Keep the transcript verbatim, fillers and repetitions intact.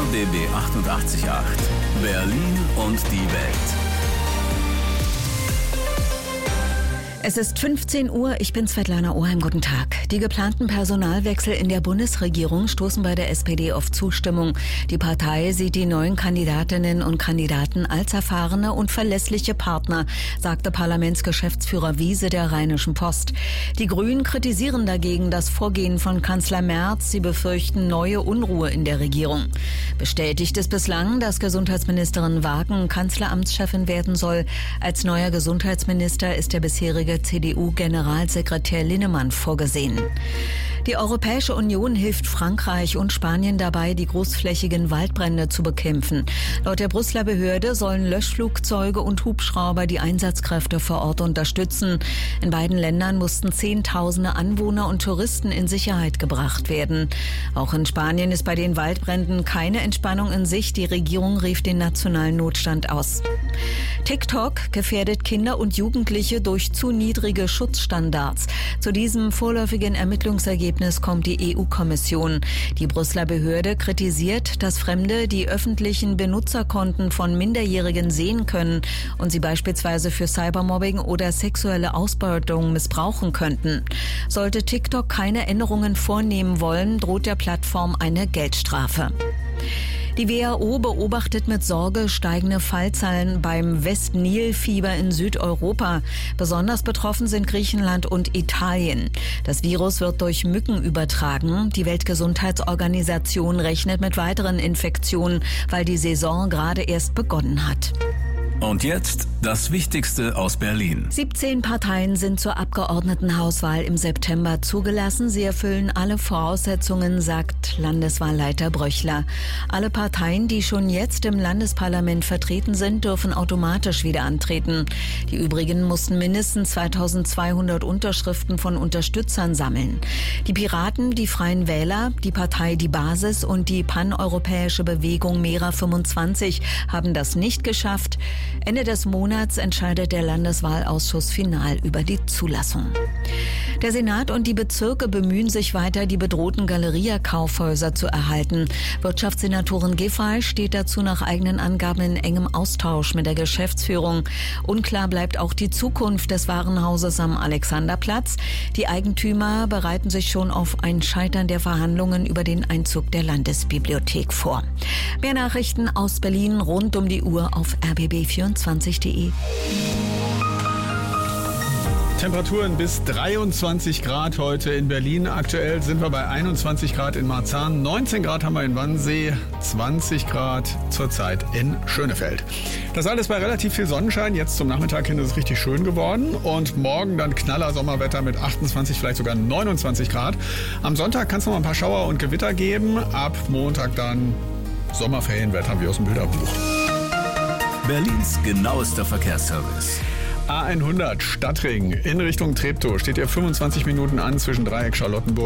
D B achtundachtzig Komma acht. Berlin und die Welt. Es ist fünfzehn Uhr, ich bin Svetlana Oheim, guten Tag. Die geplanten Personalwechsel in der Bundesregierung stoßen bei der S P D auf Zustimmung. Die Partei sieht die neuen Kandidatinnen und Kandidaten als erfahrene und verlässliche Partner, sagte Parlamentsgeschäftsführer Wiese der Rheinischen Post. Die Grünen kritisieren dagegen das Vorgehen von Kanzler Merz. Sie befürchten neue Unruhe in der Regierung. Bestätigt ist bislang, dass Gesundheitsministerin Wagen Kanzleramtschefin werden soll. Als neuer Gesundheitsminister ist der bisherige C D U-Generalsekretär Linnemann vorgesehen. Die Europäische Union hilft Frankreich und Spanien dabei, die großflächigen Waldbrände zu bekämpfen. Laut der Brüsseler Behörde sollen Löschflugzeuge und Hubschrauber die Einsatzkräfte vor Ort unterstützen. In beiden Ländern mussten Zehntausende Anwohner und Touristen in Sicherheit gebracht werden. Auch in Spanien ist bei den Waldbränden keine Entspannung in Sicht. Die Regierung rief den nationalen Notstand aus. TikTok gefährdet Kinder und Jugendliche durch zu niedrige Schutzstandards. Zu diesem vorläufigen Ermittlungsergebnis kommt die E U-Kommission. Die Brüsseler Behörde kritisiert, dass Fremde die öffentlichen Benutzerkonten von Minderjährigen sehen können und sie beispielsweise für Cybermobbing oder sexuelle Ausbeutung missbrauchen könnten. Sollte TikTok keine Änderungen vornehmen wollen, droht der Plattform eine Geldstrafe. Die W H O beobachtet mit Sorge steigende Fallzahlen beim West-Nil-Fieber in Südeuropa. Besonders betroffen sind Griechenland und Italien. Das Virus wird durch Mücken übertragen. Die Weltgesundheitsorganisation rechnet mit weiteren Infektionen, weil die Saison gerade erst begonnen hat. Und jetzt das Wichtigste aus Berlin. siebzehn Parteien sind zur Abgeordnetenhauswahl im September zugelassen. Sie erfüllen alle Voraussetzungen, sagt Landeswahlleiter Bröchler. Alle Parteien, die schon jetzt im Landesparlament vertreten sind, dürfen automatisch wieder antreten. Die übrigen mussten mindestens zweitausendzweihundert Unterschriften von Unterstützern sammeln. Die Piraten, die Freien Wähler, die Partei Die Basis und die paneuropäische Bewegung Mera fünfundzwanzig haben das nicht geschafft. Ende des Monats entscheidet der Landeswahlausschuss final über die Zulassung. Der Senat und die Bezirke bemühen sich weiter, die bedrohten Galeria-Kaufhäuser zu erhalten. Wirtschaftssenatorin Giffey steht dazu nach eigenen Angaben in engem Austausch mit der Geschäftsführung. Unklar bleibt auch die Zukunft des Warenhauses am Alexanderplatz. Die Eigentümer bereiten sich schon auf ein Scheitern der Verhandlungen über den Einzug der Landesbibliothek vor. Mehr Nachrichten aus Berlin rund um die Uhr auf r b b vierundzwanzig punkt de. Temperaturen bis dreiundzwanzig Grad heute in Berlin. Aktuell sind wir bei einundzwanzig Grad in Marzahn, neunzehn Grad haben wir in Wannsee, zwanzig Grad zurzeit in Schönefeld. Das alles bei relativ viel Sonnenschein. Jetzt zum Nachmittag hin ist es richtig schön geworden. Und morgen dann knaller Sommerwetter mit achtundzwanzig, vielleicht sogar neunundzwanzig Grad. Am Sonntag kann es noch mal ein paar Schauer und Gewitter geben. Ab Montag dann Sommerferienwetter wie aus dem Bilderbuch. Berlins genauester Verkehrsservice. A hundert Stadtring in Richtung Treptow steht ja fünfundzwanzig Minuten an zwischen Dreieck Charlottenburg